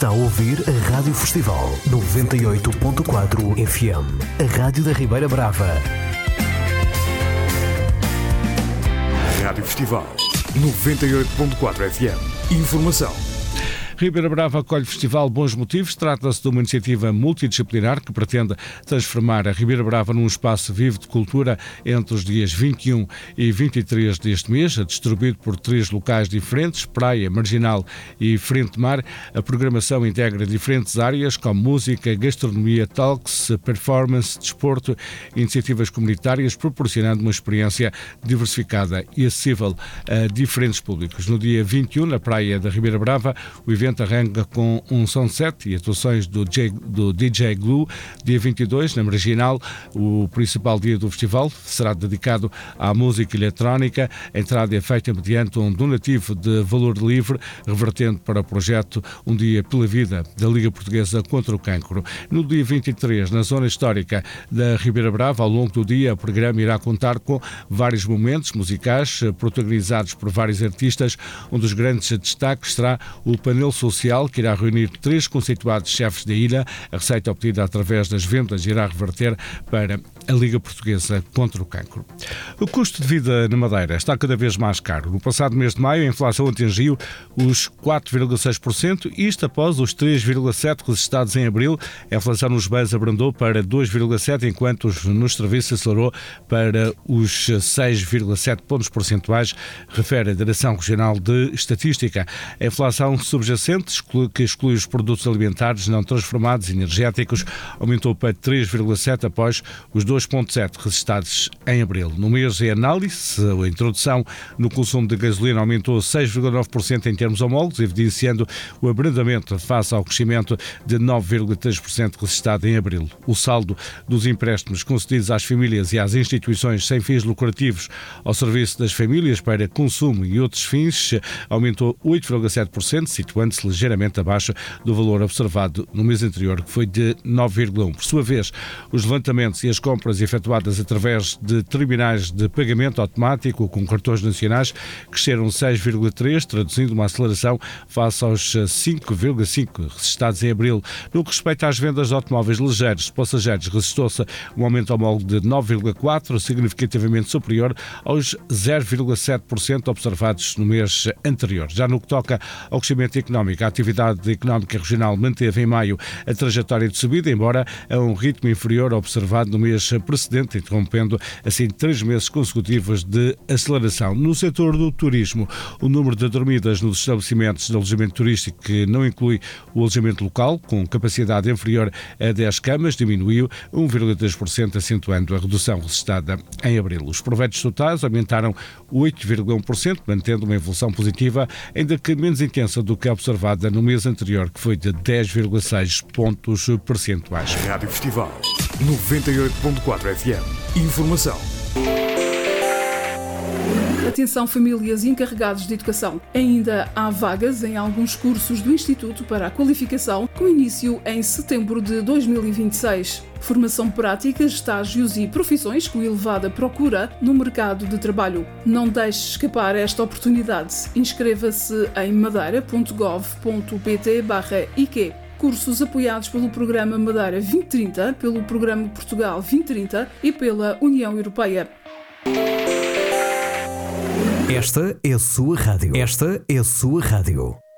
Está a ouvir a Rádio Festival 98.4 FM, a Rádio da Ribeira Brava. Rádio Festival 98.4 FM. Informação. Ribeira Brava acolhe o Festival Bons Motivos. Trata-se de uma iniciativa multidisciplinar que pretende transformar a Ribeira Brava num espaço vivo de cultura entre os dias 21 e 23 deste mês, distribuído por 3 locais diferentes, Praia, Marginal e Frente Mar. A programação integra diferentes áreas como música, gastronomia, talks, performance, desporto e iniciativas comunitárias, proporcionando uma experiência diversificada e acessível a diferentes públicos. No dia 21, na Praia da Ribeira Brava, o evento arranca com um sunset e atuações do DJ Glue. Dia 22, na Marginal, o principal dia do festival será dedicado à música eletrónica. A entrada é feita mediante um donativo de valor livre, revertendo para o projeto Um Dia pela Vida da Liga Portuguesa contra o Cancro. No dia 23, na zona histórica da Ribeira Brava, ao longo do dia, o programa irá contar com vários momentos musicais protagonizados por vários artistas. Um dos grandes destaques será o painel social, que irá reunir 3 conceituados chefes da ilha. A receita obtida através das vendas irá reverter para a Liga Portuguesa contra o Cancro. O custo de vida na Madeira está cada vez mais caro. No passado mês de maio, a inflação atingiu os 4,6%, isto após os 3,7% registrados em abril. A inflação nos bens abrandou para 2,7%, enquanto nos serviços acelerou para os 6,7 pontos percentuais, refere a Direção Regional de Estatística. A inflação subjacente, que exclui os produtos alimentares não transformados e energéticos, aumentou para 3,7% após os 2,7% registrados em abril. No mês em análise, a introdução no consumo de gasolina aumentou 6,9% em termos homólogos, evidenciando o abrandamento face ao crescimento de 9,3% registrado em abril. O saldo dos empréstimos concedidos às famílias e às instituições sem fins lucrativos ao serviço das famílias para consumo e outros fins aumentou 8,7%, situando-se ligeiramente abaixo do valor observado no mês anterior, que foi de 9,1%. Por sua vez, os levantamentos e as compras efetuadas através de terminais de pagamento automático com cartões nacionais cresceram 6,3%, traduzindo uma aceleração face aos 5,5% registrados em abril. No que respeita às vendas de automóveis ligeiros de passageiros, registrou-se um aumento homólogo de 9,4%, significativamente superior aos 0,7% observados no mês anterior. Já no que toca ao crescimento económico, a atividade económica regional manteve em maio a trajetória de subida, embora a um ritmo inferior ao observado no mês precedente, interrompendo assim 3 meses consecutivos de aceleração. No setor do turismo, o número de dormidas nos estabelecimentos de alojamento turístico, que não inclui o alojamento local, com capacidade inferior a 10 camas, diminuiu 1,3%, acentuando a redução registrada em abril. Os proveitos totais aumentaram 8,1%, mantendo uma evolução positiva, ainda que menos intensa do que a observada no mês anterior, que foi de 10,6 pontos percentuais. Rádio Festival 98.4 FM. Informação. Atenção, famílias e encarregados de educação. Ainda há vagas em alguns cursos do Instituto para a Qualificação, com início em setembro de 2026. Formação prática, estágios e profissões com elevada procura no mercado de trabalho. Não deixe escapar esta oportunidade. Inscreva-se em madeira.gov.pt/IQ. Cursos apoiados pelo Programa Madeira 2030, pelo Programa Portugal 2030 e pela União Europeia. Esta é a sua rádio. Esta é a sua rádio.